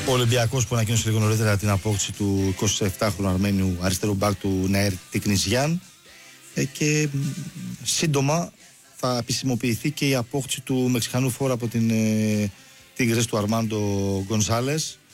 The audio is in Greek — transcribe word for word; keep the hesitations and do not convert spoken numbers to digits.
Ο Ολυμπιακός που ανακοίνωσε λίγο νωρίτερα την απόκτηση του εικοσιεπτάχρονου Αρμένιου αριστερού μπακ του Ναέρ Τικνιζιάν ε, και σύντομα θα επισημοποιηθεί και η απόκτηση του Μεξικανού φόρου από την ε, Τίγρες του Αρμάντο Γκονσάλες.